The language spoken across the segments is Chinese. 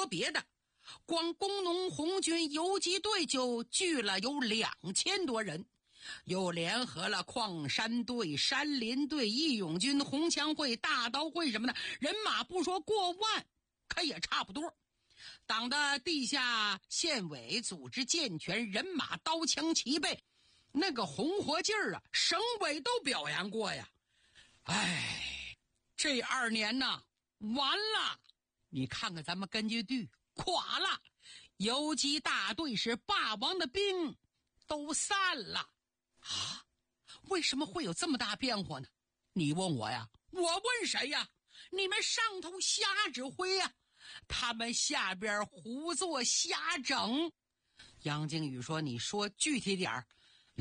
说别的，光工农红军游击队就聚了有2000多人，又联合了矿山队、山林队、义勇军、红枪会、大刀会什么的，人马不说过万，可也差不多。党的地下县委组织健全，人马刀枪齐备，那个红火劲儿啊，省委都表扬过呀。哎，这2年呢，完了！你看看咱们根据地垮了，游击大队是霸王的兵都散了啊！为什么会有这么大变化呢？你问我呀，我问谁呀？你们上头瞎指挥呀，他们下边胡作瞎整。杨靖宇说，你说具体点儿。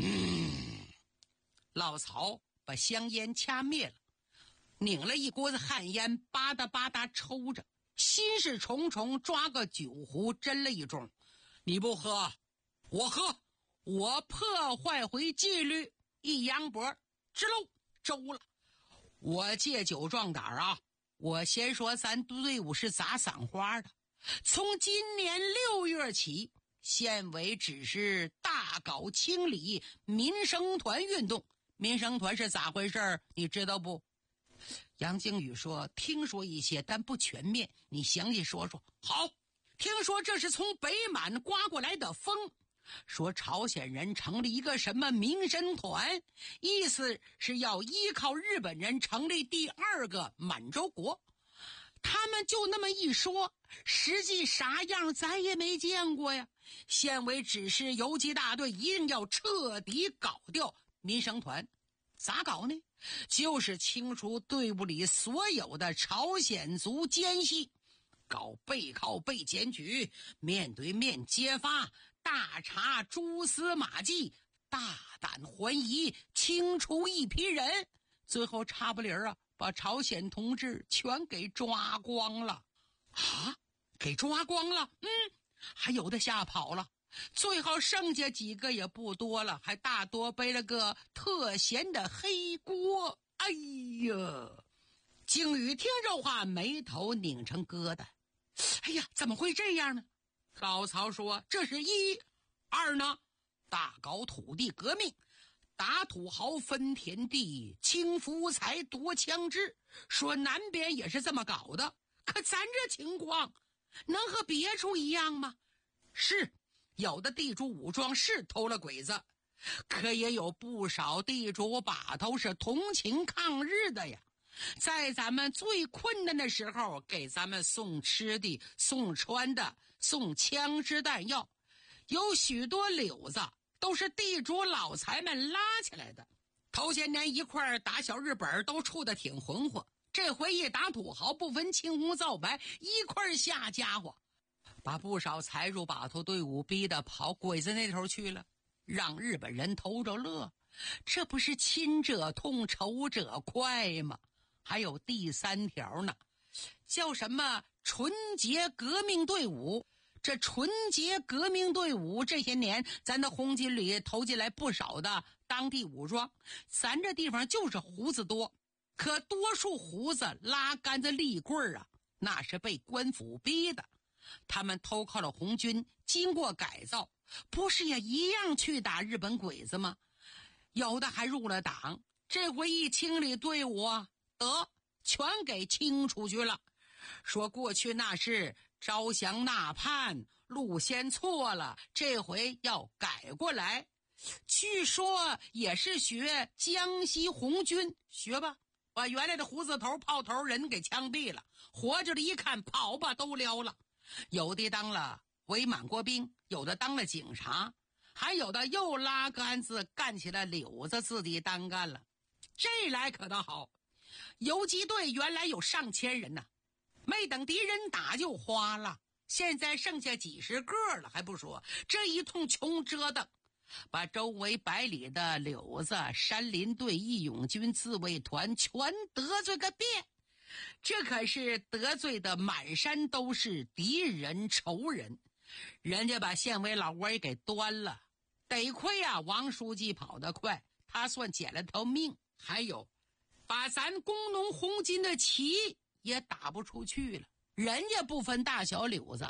老曹把香烟掐灭了，拧了一锅子旱烟，吧嗒吧嗒抽着，心事重重，抓个酒壶斟了一盅。你不喝，我喝，我破坏回纪律。一扬脖，支喽，周了。我借酒壮胆啊！我先说咱队伍是咋赏花的。从今年6月起，县委指示大搞清理民生团运动。民生团是咋回事你知道不？杨靖宇说，听说一些，但不全面，你详细说说。好，听说这是从北满刮过来的风，说朝鲜人成立一个什么民生团，意思是要依靠日本人成立第2个满洲国。他们就那么一说，实际啥样咱也没见过呀。县委指示游击大队一定要彻底搞掉民生团。咋搞呢？就是清除队伍里所有的朝鲜族奸细，搞背靠背检举，面对面揭发，大查蛛丝马迹，大胆还疑，清除一批人，最后差不离儿啊，把朝鲜同志全给抓光了啊！给抓光了，还有的吓跑了，最后剩下几个也不多了，还大多背了个特闲的黑锅。哎呀，靖宇听这话，眉头拧成疙瘩。哎呀，怎么会这样呢？老曹说，这是一。2呢，大搞土地革命，打土豪分田地，清福财夺枪支。说南边也是这么搞的，可咱这情况能和别处一样吗？是，有的地主武装是偷了鬼子，可也有不少地主把头是同情抗日的呀。在咱们最困难的时候，给咱们送吃的、送穿的、送枪支弹药，有许多柳子都是地主老财们拉起来的。头些年一块打小日本都处得挺浑乎，这回一打土豪不分青红皂白，一块下家伙，把不少财主把头队伍逼得跑鬼子那头去了，让日本人偷着乐。这不是亲者痛仇者快吗？还有第3条呢，叫什么纯洁革命队伍。这纯洁革命队伍这些年咱的红军里投进来不少的当地武装，咱这地方就是胡子多，可多数胡子拉杆子立棍啊，那是被官府逼的。他们投靠了红军，经过改造，不是也一样去打日本鬼子吗？有的还入了党，这回一清理队伍啊，全给清出去了。说过去那是招降纳叛，路线错了，这回要改过来。据说也是学江西红军，学吧，把原来的胡子头炮头人给枪毙了，活着的一看跑吧都撩了。有的当了伪满国兵，有的当了警察，还有的又拉杆子干起了柳子，自己单干了。这来可倒好，游击队原来有上千人呢，没等敌人打就花了，现在剩下几十个了还不说，这一通穷折腾，把周围100里的柳子、山林队、义勇军、自卫团全得罪个遍。这可是得罪的满山都是敌人仇人，人家把县委老窝也给端了。得亏啊，王书记跑得快，他算捡了条命。还有把咱工农红军的旗也打不出去了，人家不分大小柳子，